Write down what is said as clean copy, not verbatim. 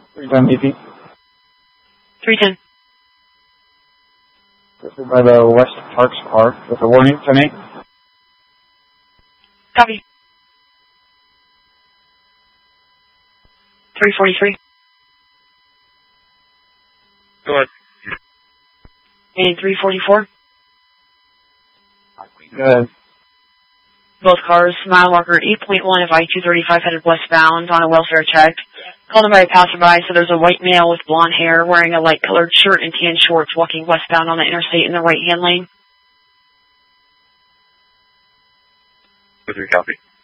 310 AP. 310. Pursued by the West Parks car with a warning, 10-8. Copy. 343. Go ahead. And 344. Go ahead. Both cars, mile marker 8.1 of I-235 headed westbound on a welfare check. Called in by a passerby, so there's a white male with blonde hair wearing a light-colored shirt and tan shorts walking westbound on the interstate in the right-hand lane. 3 copy.